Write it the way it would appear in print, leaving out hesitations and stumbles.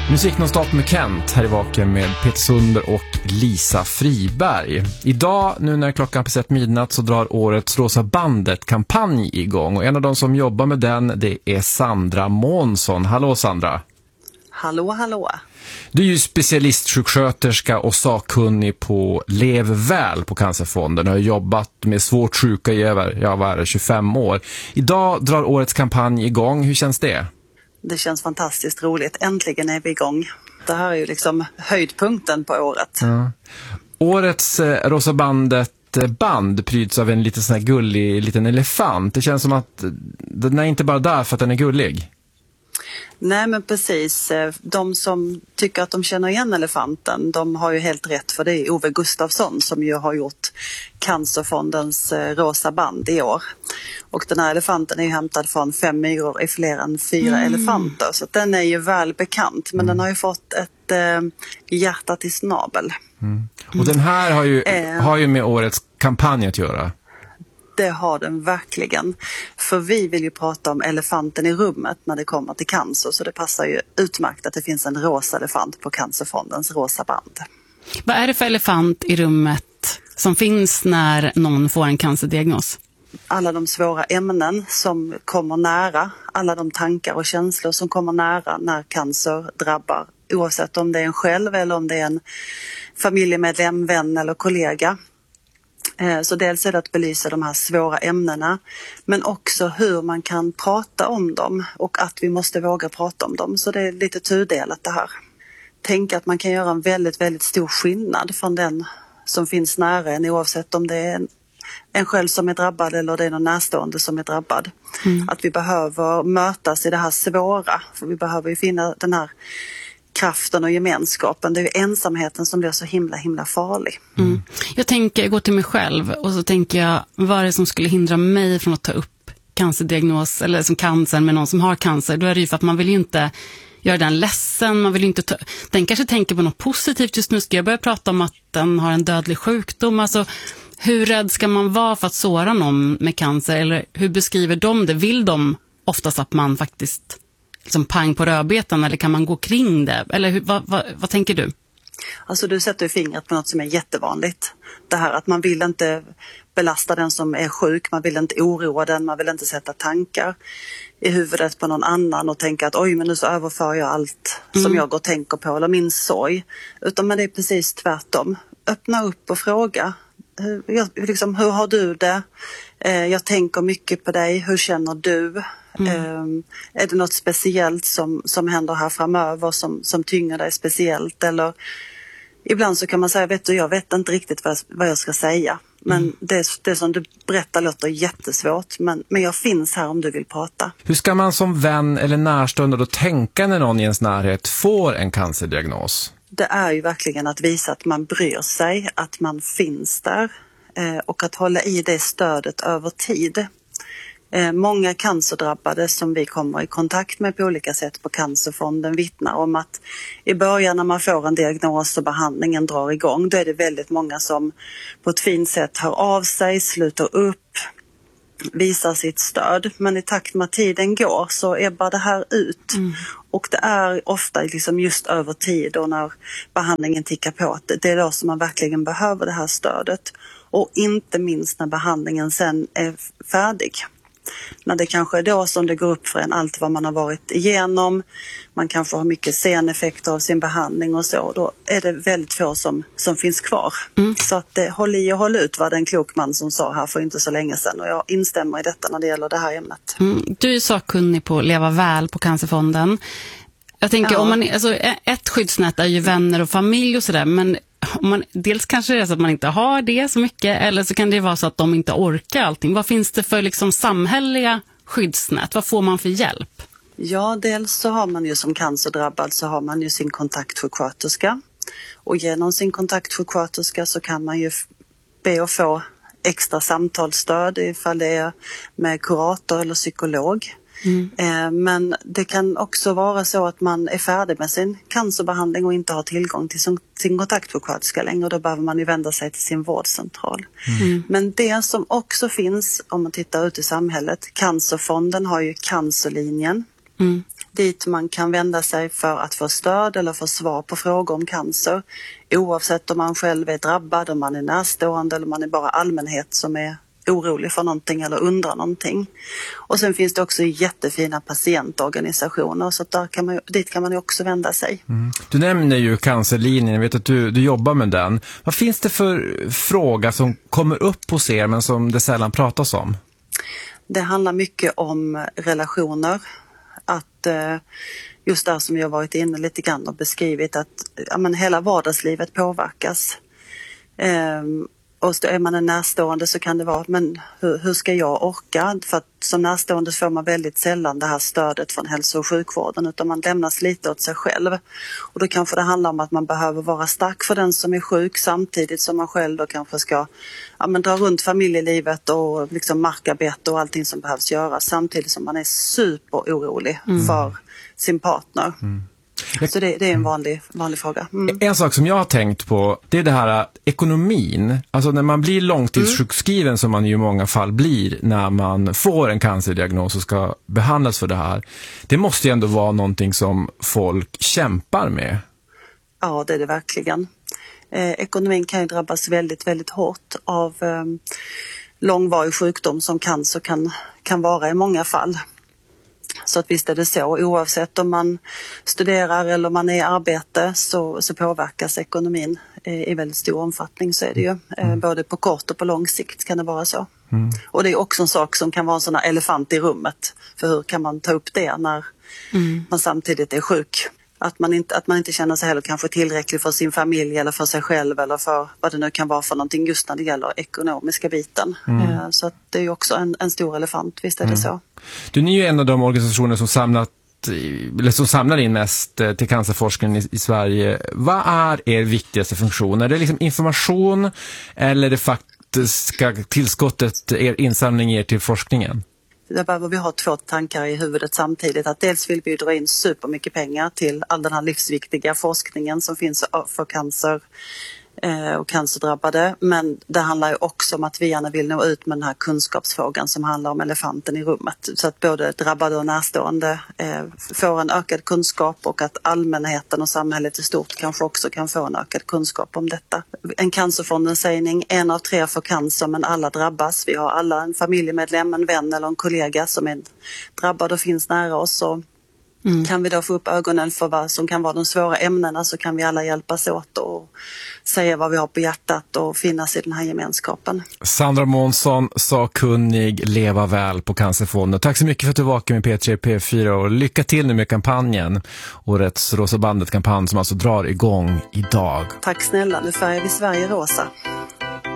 Musiknonstop med Kent här i Vaken med Peter Sunder och Lisa Friberg. Idag, nu när klockan passerat midnatt, så drar årets Rosa bandet-kampanj igång. Och en av de som jobbar med den, det är Sandra Månsson. Hallå Sandra! Hallå, hallå! Du är ju specialistsjuksköterska och sakkunnig på Lev väl på Cancerfonden. Du har jobbat med svårt sjuka i över 25 år. Idag drar årets kampanj igång. Hur känns det? Det känns fantastiskt roligt. Äntligen är vi igång. Det här är ju liksom höjdpunkten på året. Ja. Årets Rosa bandet-band pryds av en lite sån här gullig liten elefant. Det känns som att den är inte bara där för att den är gullig. Nej, men precis. De som tycker att de känner igen elefanten, de har ju helt rätt, för det är Ove Gustafsson som ju har gjort Cancerfondens Rosa band i år. Och den här elefanten är ju hämtad från 5 myror i fler än 4 elefanter. Så den är ju väl bekant, men den har ju fått ett hjärta till snabel. Och den här har ju med årets kampanj att göra. Det har den verkligen. För vi vill ju prata om elefanten i rummet när det kommer till cancer. Så det passar ju utmärkt att det finns en rosa elefant på Cancerfondens Rosa band. Vad är det för elefant i rummet som finns när någon får en cancerdiagnos? Alla de svåra ämnen som kommer nära. Alla de tankar och känslor som kommer nära när cancer drabbar. Oavsett om det är en själv eller om det är en familjemedlem, vän eller kollega. Så dels är det att belysa de här svåra ämnena, men också hur man kan prata om dem och att vi måste våga prata om dem. Så det är lite tudelat det här. Tänk att man kan göra en väldigt, väldigt stor skillnad från den som finns nära en, oavsett om det är en själv som är drabbad eller det är någon närstående som är drabbad. Att vi behöver mötas i det här svåra, för vi behöver ju finna den här kraften och gemenskapen. Det är ju ensamheten som blir så himla farlig. Jag går till mig själv och så tänker jag, vad är det som skulle hindra mig från att ta upp cancerdiagnos eller som cancer med någon som har cancer? Då är det ju för att man vill ju inte göra den ledsen, man vill ju inte den kanske tänker på något positivt. Just nu ska jag börja prata om att den har en dödlig sjukdom. Alltså, hur rädd ska man vara för att såra någon med cancer? Eller hur beskriver de det? Vill de oftast att man faktiskt liksom pang på rödbetan, eller kan man gå kring det? Eller vad tänker du? Alltså du sätter ju fingret på något som är jättevanligt. Det här att man vill inte belasta den som är sjuk, man vill inte oroa den, man vill inte sätta tankar i huvudet på någon annan och tänka att oj, men nu så överför jag allt som jag går och tänker på eller min sorg. Utan men det är precis tvärtom. Öppna upp och fråga. Hur har du det? Jag tänker mycket på dig. Hur känner du? Är det något speciellt som händer här framöver som tynger dig speciellt? Eller ibland så kan man säga, jag vet inte riktigt vad jag ska säga. Men det som du berättar låter jättesvårt. Men jag finns här om du vill prata. Hur ska man som vän eller närstående då tänka när någon i ens närhet får en cancerdiagnos? Det är ju verkligen att visa att man bryr sig, att man finns där och att hålla i det stödet över tid. Många cancerdrabbade som vi kommer i kontakt med på olika sätt på Cancerfonden vittnar om att i början när man får en diagnos och behandlingen drar igång, då är det väldigt många som på ett fint sätt hör av sig, sluter upp, visar sitt stöd. Men i takt med tiden går så ebbar det här ut. Och det är ofta liksom just över tid och när behandlingen tickar på. Det är då som man verkligen behöver det här stödet. Och inte minst när behandlingen sen är färdig. När det kanske är då som det går upp för en allt vad man har varit igenom. Man kanske har mycket seneffekter av sin behandling och så. Då är det väldigt få som finns kvar. Så att håll i och håll ut, var det en klok man som sa här för inte så länge sedan. Och jag instämmer i detta när det gäller det här ämnet. Du är sakkunnig på Leva väl på Cancerfonden. Jag tänker, om man, alltså, ett skyddsnät är ju vänner och familj och sådär, men dels kanske det är så att man inte har det så mycket, eller så kan det vara så att de inte orkar allting. Vad finns det för liksom samhälleliga skyddsnät? Vad får man för hjälp? Ja, dels så har man ju som cancerdrabbad så har man ju sin kontaktsjuksköterska. Och genom sin kontaktsjuksköterska så kan man ju be att få extra samtalsstöd ifall det är med kurator eller psykolog. Men det kan också vara så att man är färdig med sin cancerbehandling och inte har tillgång till sin kontaktsjuksköterska längre. Då behöver man ju vända sig till sin vårdcentral. Men det som också finns, om man tittar ut i samhället, Cancerfonden har ju Cancerlinjen. Dit man kan vända sig för att få stöd eller få svar på frågor om cancer. Oavsett om man själv är drabbad, om man är närstående eller om man är bara allmänhet som är orolig för någonting eller undrar någonting. Och sen finns det också jättefina patientorganisationer, så att dit kan man ju också vända sig. Du nämner ju cancerlinjen, jag vet att du jobbar med den. Vad finns det för fråga som kommer upp hos er men som det sällan pratas om? Det handlar mycket om relationer. Att just där som jag varit inne lite grann och beskrivit att hela vardagslivet påverkas. Och så är man en närstående så kan det vara, men hur ska jag orka? För att som närstående får man väldigt sällan det här stödet från hälso- och sjukvården, utan man lämnas lite åt sig själv. Och då kanske det handlar om att man behöver vara stark för den som är sjuk, samtidigt som man själv då kanske ska dra runt familjelivet och liksom markarbete och allting som behövs göras, samtidigt som man är superorolig för sin partner. Så det är en vanlig fråga. En sak som jag har tänkt på, det är det här ekonomin. Alltså när man blir långtidssjukskriven, som man ju i många fall blir när man får en cancerdiagnos och ska behandlas för det här. Det måste ju ändå vara någonting som folk kämpar med. Ja, det är det verkligen. Ekonomin kan ju drabbas väldigt, väldigt hårt av långvarig sjukdom som cancer kan vara i många fall. Så att visst är det så, oavsett om man studerar eller man är i arbete så påverkas ekonomin i väldigt stor omfattning, så är det ju. Både på kort och på lång sikt kan det vara så. Och det är också en sak som kan vara en sån här elefant i rummet. För hur kan man ta upp det när man samtidigt är sjuk? Att man inte känner sig heller kanske tillräcklig för sin familj eller för sig själv eller för vad det nu kan vara för någonting just när det gäller ekonomiska biten. Så att det är ju också en stor elefant, visst är det så. Du är ju en av de organisationer som samlar in mest till cancerforskning i Sverige. Vad är er viktigaste funktion? Är det liksom information eller det faktiska tillskottet er insamling ger till forskningen? Där behöver vi ha två tankar i huvudet samtidigt. Att dels vill vi dra in supermycket pengar till all den här livsviktiga forskningen som finns för cancer och cancerdrabbade. Men det handlar ju också om att vi gärna vill nå ut med den här kunskapsfrågan som handlar om elefanten i rummet. Så att både drabbade och närstående får en ökad kunskap och att allmänheten och samhället i stort kanske också kan få en ökad kunskap om detta. En cancerfondensägning, 1 av 3 får cancer men alla drabbas. Vi har alla en familjemedlem, en vän eller en kollega som är drabbad och finns nära oss. Och kan vi då få upp ögonen för vad som kan vara de svåra ämnena, så kan vi alla hjälpas åt och säga vad vi har på hjärtat och finnas i den här gemenskapen. Sandra Månsson, sakkunnig, leva väl på Cancerfonden. Tack så mycket för att du var med P3 P4 och lycka till nu med kampanjen. Årets Rosa bandet-kampanj som alltså drar igång idag. Tack snälla, nu färgar vi Sverige rosa.